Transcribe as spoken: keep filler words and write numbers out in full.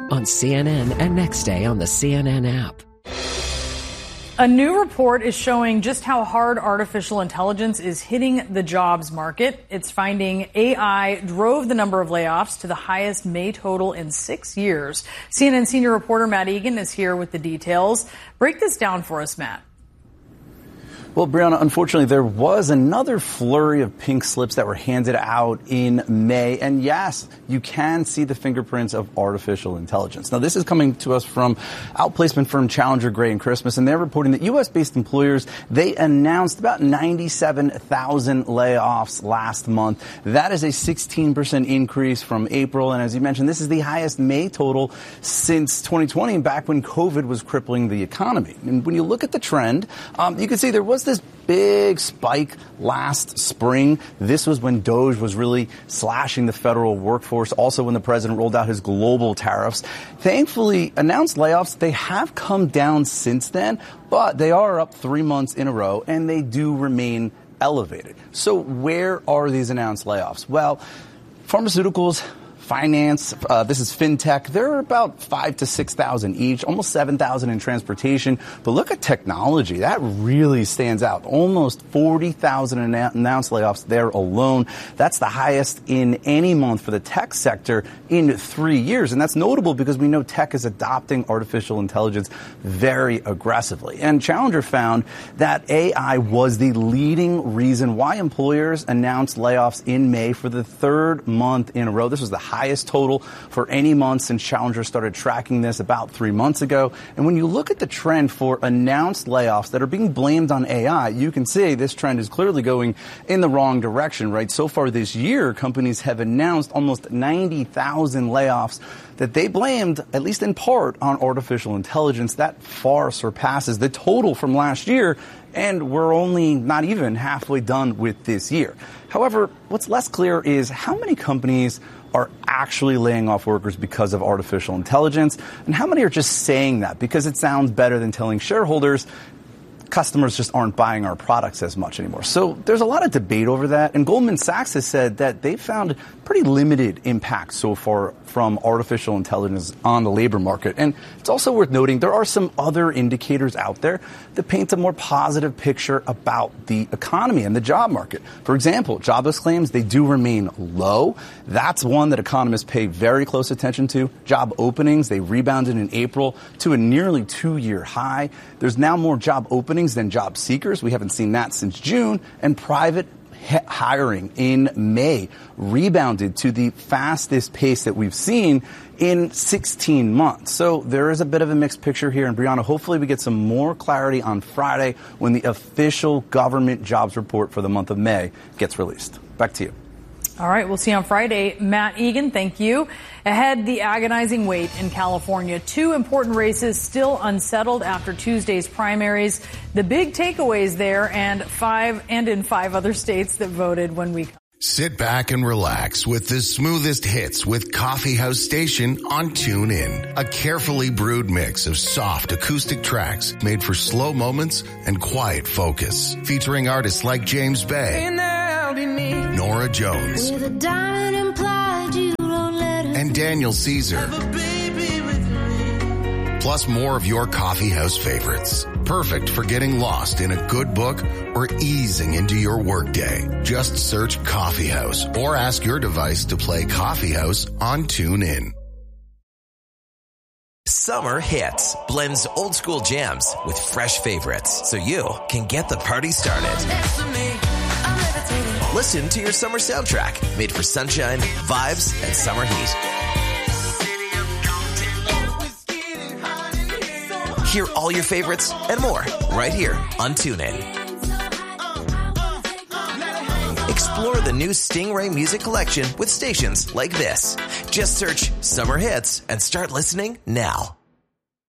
on C N N and next day on the C N N app. A new report is showing just how hard artificial intelligence is hitting the jobs market. It's finding A I drove the number of layoffs to the highest May total in six years. C N N senior reporter Matt Egan is here with the details. Break this down for us, Matt. Well, Brianna, unfortunately, there was another flurry of pink slips that were handed out in May. And yes, you can see the fingerprints of artificial intelligence. Now, this is coming to us from outplacement firm Challenger Gray and Christmas, and they're reporting that U S-based employers, they announced about ninety-seven thousand layoffs last month. That is a sixteen percent increase from April. And as you mentioned, this is the highest May total since twenty twenty, back when COVID was crippling the economy. And when you look at the trend, um, you can see there was this big spike last spring. This was when DOGE was really slashing the federal workforce, also when the president rolled out his global tariffs. Thankfully, announced layoffs, they have come down since then, but they are up three months in a row, and they do remain elevated. So where are these announced layoffs? Well, pharmaceuticals, finance, uh, this is fintech. They're about five to six thousand each, almost seven thousand in transportation. But look at technology. That really stands out. Almost forty thousand announced layoffs there alone. That's the highest in any month for the tech sector in three years. And that's notable because we know tech is adopting artificial intelligence very aggressively. And Challenger found that A I was the leading reason why employers announced layoffs in May for the third month in a row. This was the highest total for any month since Challenger started tracking this about three months ago. And when you look at the trend for announced layoffs that are being blamed on A I, you can see this trend is clearly going in the wrong direction, right? So far this year, companies have announced almost ninety thousand layoffs that they blamed, at least in part, on artificial intelligence. That far surpasses the total from last year, and we're only not even halfway done with this year. However, what's less clear is how many companies are actually laying off workers because of artificial intelligence, and how many are just saying that because it sounds better than telling shareholders customers just aren't buying our products as much anymore. So there's a lot of debate over that. And Goldman Sachs has said that they've found pretty limited impact so far from artificial intelligence on the labor market. And it's also worth noting there are some other indicators out there that paint a more positive picture about the economy and the job market. For example, jobless claims, they do remain low. That's one that economists pay very close attention to. Job openings, they rebounded in April to a nearly two-year high. There's now more job openings than job seekers. We haven't seen that since June. And private hiring in May rebounded to the fastest pace that we've seen in sixteen months. So there is a bit of a mixed picture here. And Brianna, hopefully we get some more clarity on Friday when the official government jobs report for the month of May gets released. Back to you. All right, we'll see you on Friday. Matt Egan, thank you. Ahead, the agonizing wait in California. Two important races still unsettled after Tuesday's primaries. The big takeaways there, and five and in five other states that voted when we. Sit back and relax with the smoothest hits with Coffee House Station on TuneIn. A carefully brewed mix of soft acoustic tracks made for slow moments and quiet focus. Featuring artists like James Bay, Nora Jones, and Daniel Caesar. Plus more of your coffee house favorites. Perfect for getting lost in a good book or easing into your workday. Just search Coffee House or ask your device to play Coffee House on TuneIn. Summer Hits blends old school jams with fresh favorites so you can get the party started. Listen to your summer soundtrack made for sunshine, vibes, and summer heat. Hear all your favorites and more right here on TuneIn. Explore the new Stingray music collection with stations like this. Just search Summer Hits and start listening now.